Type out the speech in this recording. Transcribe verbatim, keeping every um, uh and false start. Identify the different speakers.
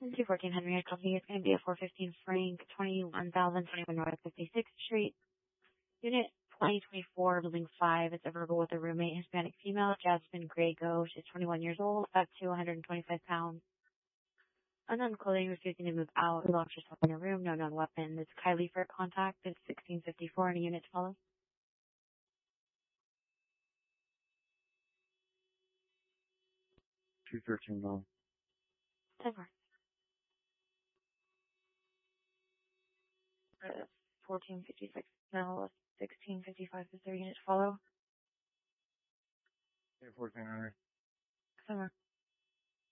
Speaker 1: two fourteen Henrietta Company. It's going to be a four fifteen Frank, twenty-one thousand twenty-one North fifty-sixth Street, Unit twenty twenty-four, Building five. It's a verbal with a roommate, Hispanic female, Jasmine Grego. She's twenty-one years old, up to one hundred twenty-five pounds. Unknown clothing, refusing to move out. Locked herself in a room, no known weapon. It's Kylie for contact. It's sixteen fifty-four and a unit to follow.
Speaker 2: two thirteen now.
Speaker 1: ten four. Uh, fourteen fifty-six. No, sixteen fifty-five is their unit to follow.
Speaker 2: fourteen hundred.
Speaker 1: Somewhere.